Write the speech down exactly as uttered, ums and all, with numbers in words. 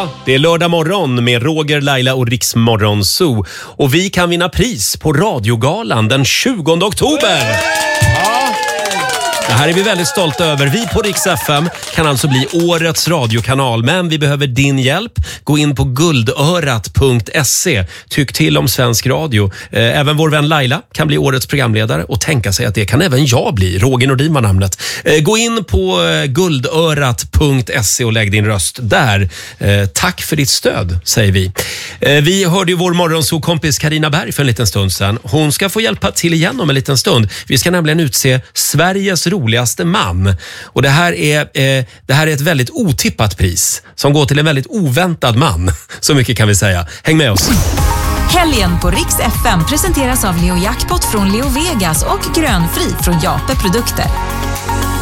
Ja, det är lördag morgon med Roger, Laila och Riks Morgonzoo. Och vi kan vinna pris på radiogalan den tjugonde oktober. Ja. Det här är vi väldigt stolta över. Vi på Riks F M kan alltså bli årets radiokanal. Men vi behöver din hjälp. Gå in på guldörat punkt se. Tyck till om svensk radio. Även vår vän Laila kan bli årets programledare. Och tänka sig att det kan även jag bli. Roger Nordin var namnet. Gå in på guldörat punkt se och lägg din röst där. Tack för ditt stöd, säger vi. Vi hörde ju vår morgonzoo-kompis Carina Berg för en liten stund sedan. Hon ska få hjälpa till igen om en liten stund. Vi ska nämligen utse Sveriges roligaste man. Och det här är eh, det här är ett väldigt otippat pris som går till en väldigt oväntad man. Så mycket kan vi säga. Häng med oss. Helgen på Riks F M presenteras av Leo Jackpot från Leo Vegas och Grönfri från Jape Produkter.